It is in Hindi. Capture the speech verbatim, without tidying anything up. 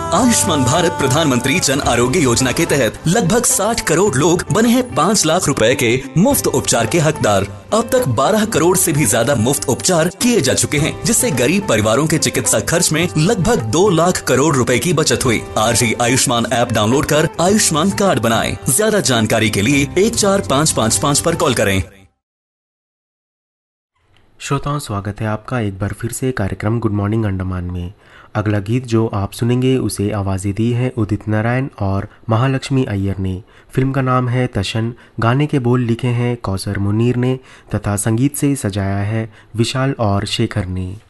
आयुष्मान भारत प्रधानमंत्री जन आरोग्य योजना के तहत लगभग साठ करोड़ लोग बने हैं पाँच लाख रुपए के मुफ्त उपचार के हकदार। अब तक बारह करोड़ से भी ज्यादा मुफ्त उपचार किए जा चुके हैं, जिससे गरीब परिवारों के चिकित्सा खर्च में लगभग दो लाख करोड़ रुपए की बचत हुई। आज ही आयुष्मान ऐप डाउनलोड कर आयुष्मान कार्ड बनाएं। ज्यादा जानकारी के लिए एक चार पाँच पाँच पाँच पर कॉल करें। श्रोताओं, स्वागत है आपका एक बार फिर से कार्यक्रम गुड मॉर्निंग अंडमान में। अगला गीत जो आप सुनेंगे उसे आवाज़ें दी है उदित नारायण और महालक्ष्मी अय्यर ने। फिल्म का नाम है तशन। गाने के बोल लिखे हैं कौसर मुनीर ने तथा संगीत से सजाया है विशाल और शेखर ने।